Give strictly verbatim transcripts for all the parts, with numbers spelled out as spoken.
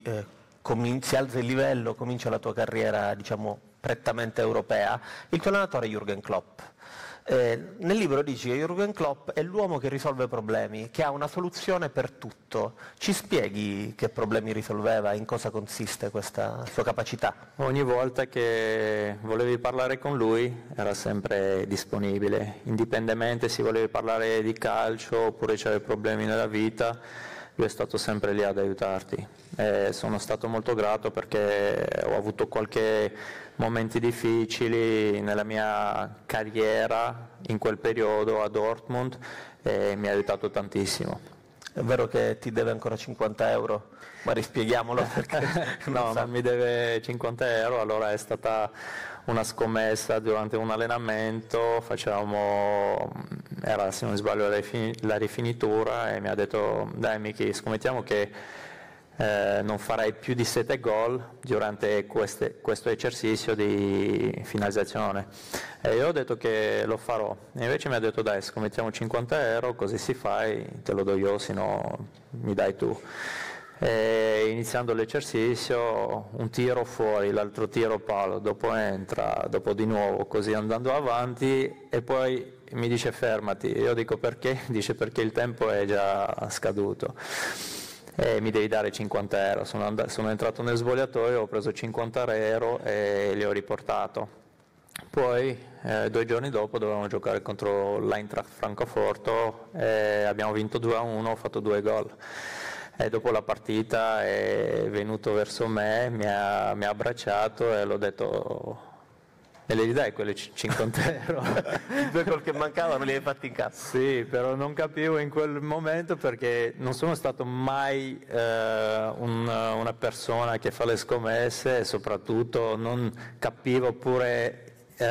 eh, comin- si alza il livello, comincia la tua carriera, diciamo, prettamente europea, il tuo allenatore è Jürgen Klopp. Eh, nel libro dici che Jürgen Klopp è l'uomo che risolve problemi, che ha una soluzione per tutto. Ci spieghi che problemi risolveva, in cosa consiste questa sua capacità? Ogni volta che volevi parlare con lui era sempre disponibile, indipendentemente se volevi parlare di calcio oppure c'avevi problemi nella vita, lui è stato sempre lì ad aiutarti. E sono stato molto grato perché ho avuto qualche momenti difficili nella mia carriera in quel periodo a Dortmund e mi ha aiutato tantissimo. È vero che ti deve ancora cinquanta euro, ma rispieghiamolo perché no, non mi deve cinquanta euro, allora è stata una scommessa durante un allenamento, facevamo, era se non sbaglio la rifinitura e mi ha detto dai Miki, scommettiamo che eh, non farai più di sette gol durante queste, questo esercizio di finalizzazione. E io ho detto che lo farò, e invece mi ha detto dai scommettiamo cinquanta euro, così si fai, te lo do io, se no mi dai tu. E iniziando l'esercizio, un tiro fuori, l'altro tiro palo, dopo entra, dopo di nuovo, così andando avanti e poi mi dice fermati, io dico perché? Dice perché il tempo è già scaduto e mi devi dare cinquanta euro. Sono, and- sono entrato nel svogliatoio, ho preso cinquanta euro e li ho riportato. Poi eh, due giorni dopo dovevamo giocare contro l'Eintracht Francoforte e abbiamo vinto due a uno, ho fatto due gol. E dopo la partita è venuto verso me, mi ha, mi ha abbracciato e l'ho detto e le dai quelle cinquanta euro. I due gol che mancavano li hai fatti in casa. Sì, però non capivo in quel momento perché non sono stato mai eh, un, una persona che fa le scommesse e soprattutto non capivo pure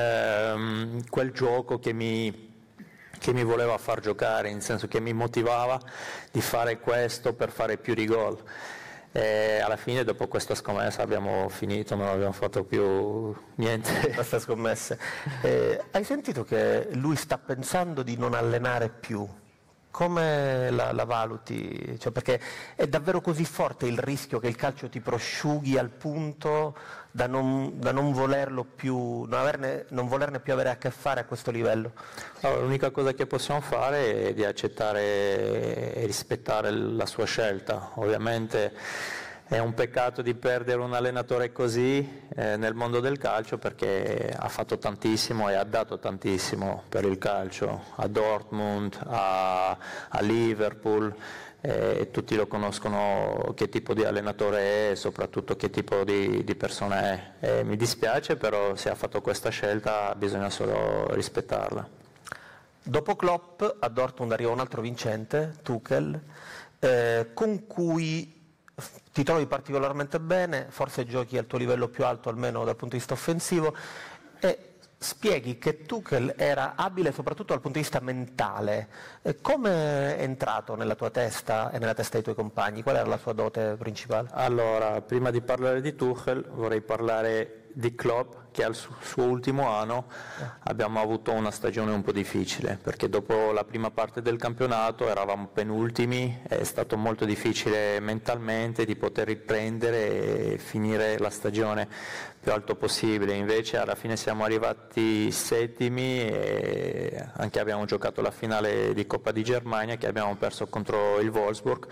ehm, quel gioco che mi che mi voleva far giocare, nel senso che mi motivava di fare questo per fare più di gol. E alla fine dopo questa scommessa abbiamo finito, non abbiamo fatto più niente. Queste scommesse. Eh, hai sentito che lui sta pensando di non allenare più? Come la, la valuti? Cioè, perché è davvero così forte il rischio che il calcio ti prosciughi al punto da non, da non volerlo più, non, averne, non volerne più avere a che fare a questo livello? Allora, l'unica cosa che possiamo fare è di accettare e rispettare la sua scelta. Ovviamente è un peccato di perdere un allenatore così eh, nel mondo del calcio perché ha fatto tantissimo e ha dato tantissimo per il calcio, a Dortmund, a, a Liverpool, eh, tutti lo conoscono che tipo di allenatore è e soprattutto che tipo di, di persona è. E mi dispiace, però se ha fatto questa scelta bisogna solo rispettarla. Dopo Klopp a Dortmund arriva un altro vincente, Tuchel, eh, con cui ti trovi particolarmente bene, forse giochi al tuo livello più alto almeno dal punto di vista offensivo e spieghi che Tuchel era abile soprattutto dal punto di vista mentale. Eh, come è entrato nella tua testa e nella testa dei tuoi compagni? Qual era la sua dote principale? Allora, prima di parlare di Tuchel vorrei parlare di Klopp, che al suo ultimo anno abbiamo avuto una stagione un po' difficile perché dopo la prima parte del campionato eravamo penultimi, è stato molto difficile mentalmente di poter riprendere e finire la stagione più alto possibile, invece alla fine siamo arrivati settimi e anche abbiamo giocato la finale di Coppa di Germania che abbiamo perso contro il Wolfsburg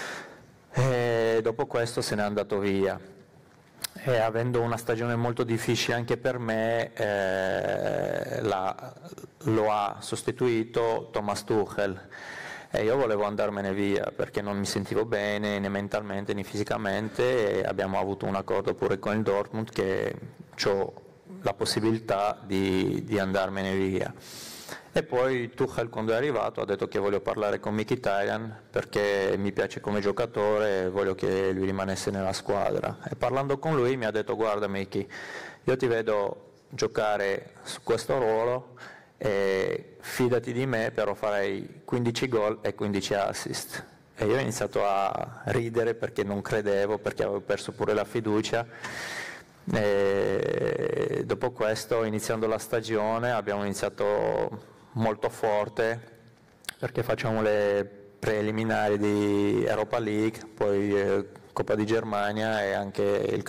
e dopo questo se n'è andato via. E avendo una stagione molto difficile anche per me, eh, la, lo ha sostituito Thomas Tuchel e io volevo andarmene via perché non mi sentivo bene né mentalmente né fisicamente e abbiamo avuto un accordo pure con il Dortmund che ho la possibilità di, di andarmene via. E poi Tuchel quando è arrivato ha detto che voglio parlare con Mkhitaryan perché mi piace come giocatore e voglio che lui rimanesse nella squadra. E parlando con lui mi ha detto guarda Miki, io ti vedo giocare su questo ruolo e fidati di me, però farai quindici gol e quindici assist. E io ho iniziato a ridere perché non credevo, perché avevo perso pure la fiducia. E dopo questo, iniziando la stagione, abbiamo iniziato molto forte perché facciamo le preliminari di Europa League, poi eh, Coppa di Germania e anche il